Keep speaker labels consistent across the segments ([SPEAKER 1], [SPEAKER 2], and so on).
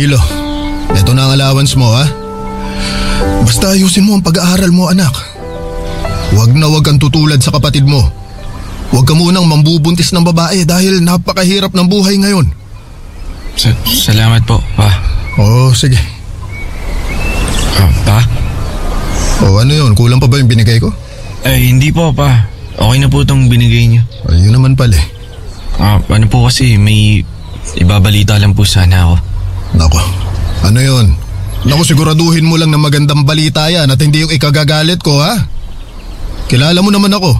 [SPEAKER 1] Nilo, eto na ang allowance mo ha. Basta ayusin mo ang pag-aaral mo anak. Huwag na huwag kang tutulad sa kapatid mo. Huwag ka munang mambubuntis ng babae dahil napakahirap ng buhay ngayon.
[SPEAKER 2] Salamat po, Pa.
[SPEAKER 1] Oo, sige.
[SPEAKER 2] Pa?
[SPEAKER 1] O ano yun, kulang pa ba yung binigay ko?
[SPEAKER 2] Hindi po, Pa. Okay na po itong binigay niyo.
[SPEAKER 1] Ayun naman pala eh.
[SPEAKER 2] Ano po kasi, may ibabalita lang po sana ako.
[SPEAKER 1] Nako, ano yun? Naku, siguraduhin mo lang na magandang balita yan at hindi yung ikagagalit ko ha. Kilala mo naman ako.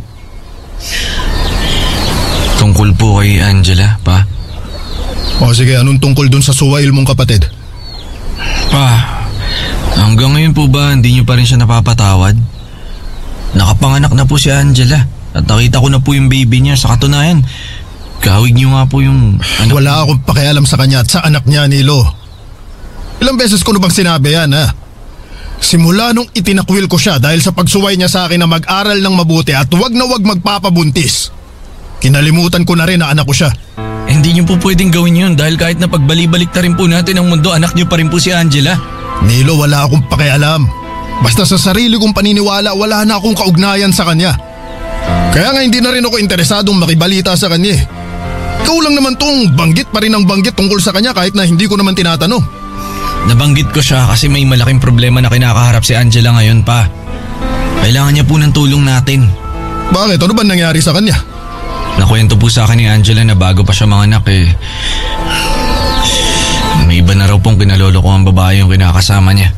[SPEAKER 2] Tungkol po kay Angela, Pa.
[SPEAKER 1] O sige, anong tungkol dun sa suwail mong kapatid?
[SPEAKER 2] Pa, hanggang ngayon po ba hindi niyo pa rin siya napapatawad? Nakapanganak na po si Angela at nakita ko na po yung baby niya. Sa katunayan, kahawig niyo nga po yung anak.
[SPEAKER 1] Wala akong pakialam sa kanya at sa anak niya, Nilo. Ilang beses ko na bang sinabi yan ha? Simula nung itinakwil ko siya dahil sa pagsuway niya sa akin na mag-aral ng mabuti at wag na wag magpapabuntis. Kinalimutan ko na rin na anak ko siya.
[SPEAKER 2] Hindi niyo po pwedeng gawin yun dahil kahit na pagbali-balik na rin po natin ang mundo, anak niyo pa rin po si Angela.
[SPEAKER 1] Nilo, wala akong pakialam. Basta sa sarili kong paniniwala, wala na akong kaugnayan sa kanya. Kaya nga hindi na rin ako interesadong makibalita sa kanya eh. Ikaw lang naman tong banggit pa rin ang banggit tungkol sa kanya kahit na hindi ko naman tinatanong.
[SPEAKER 2] Nabanggit ko siya kasi may malaking problema na kinakaharap si Angela ngayon, Pa. Kailangan niya po ng tulong natin.
[SPEAKER 1] Bakit? Ano ba nangyari sa kanya?
[SPEAKER 2] Nakwento po sa akin ni Angela na bago pa siya manganak may iba na raw pong kinaloloko ang babae yung kinakasama niya.